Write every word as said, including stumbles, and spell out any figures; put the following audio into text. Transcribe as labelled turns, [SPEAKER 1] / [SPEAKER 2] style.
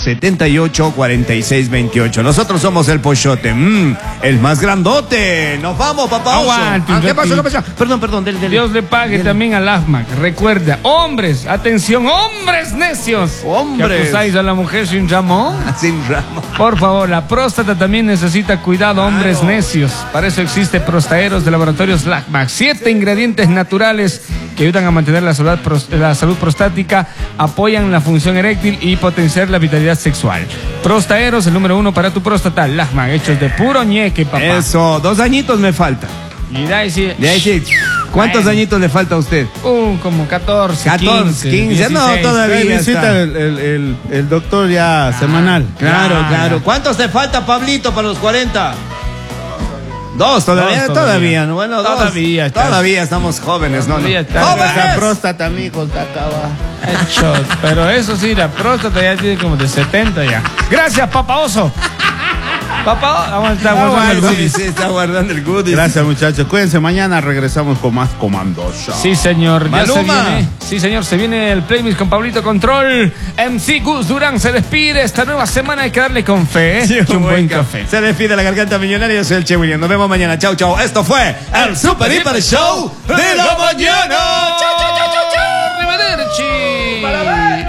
[SPEAKER 1] setenta y ocho, cuarenta y seis, veintiocho. Nosotros somos el Pochote, mm, el más grandote. Nos vamos, papá oso.
[SPEAKER 2] Aguante,
[SPEAKER 1] Ah, ¿Qué
[SPEAKER 2] un
[SPEAKER 1] pasó? ¿Qué
[SPEAKER 2] ratito.
[SPEAKER 1] pasó? Perdón, perdón. Del, del,
[SPEAKER 2] Dios le pague
[SPEAKER 1] del-
[SPEAKER 2] también al A F M A C. Recuerda, hombres, atención, hombres necios.
[SPEAKER 1] Hombres.
[SPEAKER 2] Que acusáis a la mujer sin ramón.
[SPEAKER 1] Sin ramo.
[SPEAKER 2] Por favor, la próstata también necesita cuidado, hombres necios. Para eso existe Prostaeros de Laboratorios LACMAC. Siete ingredientes naturales que ayudan a mantener la salud, pros- la salud prostática, apoyan la función eréctil y potenciar la vitalidad sexual. Prostaeros, el número uno para tu próstata, LACMAC, hechos de puro ñeque, papá.
[SPEAKER 1] Eso, dos añitos me falta.
[SPEAKER 2] Y de ahí sí.
[SPEAKER 1] De ahí sí. ¿Cuántos
[SPEAKER 2] Bueno.
[SPEAKER 1] añitos le falta a usted?
[SPEAKER 2] Uh, como catorce,
[SPEAKER 1] catorce,
[SPEAKER 2] quince,
[SPEAKER 1] quince, no,
[SPEAKER 2] dieciséis.
[SPEAKER 1] todavía.
[SPEAKER 3] Ahí visita
[SPEAKER 1] está.
[SPEAKER 3] el, el, el, el doctor ya semanal.
[SPEAKER 1] Claro,
[SPEAKER 2] Ya,
[SPEAKER 1] claro.
[SPEAKER 2] ya.
[SPEAKER 1] ¿Cuántos te falta, Pablito, para los cuarenta? Dos, todavía,
[SPEAKER 2] Dos,
[SPEAKER 1] todavía.
[SPEAKER 2] todavía.
[SPEAKER 1] ¿no? Bueno, dos.
[SPEAKER 2] Todavía, chas.
[SPEAKER 1] Todavía estamos jóvenes, ¿no? no.
[SPEAKER 2] Todavía está.
[SPEAKER 3] La
[SPEAKER 1] ¡Jóvenes!
[SPEAKER 3] próstata, mijo, está acabada.
[SPEAKER 2] Hechos. Pero eso sí, la próstata ya tiene como de setenta ya. Gracias, papá oso. Papá, vamos a estar guardando el
[SPEAKER 1] Sí,
[SPEAKER 2] goodies.
[SPEAKER 1] sí, está guardando el goodies.
[SPEAKER 3] Gracias, muchachos. Cuídense, mañana regresamos con más Comando Show.
[SPEAKER 2] Sí, señor, ya se
[SPEAKER 1] Maluma.
[SPEAKER 2] viene. Sí, señor, se viene el playlist con Pablito Control. M C Gus Durán se despide. Esta nueva semana hay que darle con fe. ¿eh?
[SPEAKER 1] Sí,
[SPEAKER 2] Y un buen café.
[SPEAKER 1] Se despide la garganta millonaria. Yo soy el Che William. Nos vemos mañana. Chau, chau. Esto fue el Super Hiper Show de la mañana.
[SPEAKER 2] Chau, chau, chau, chau, chau. Arrivederci.